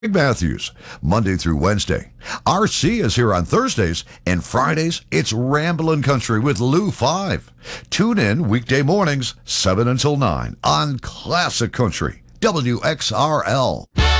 Greg Matthews, Monday through Wednesday. RC is here on Thursdays, and Fridays, it's Ramblin' Country with Lou 5. Tune in weekday mornings, 7 until 9 on Classic Country, WXRL.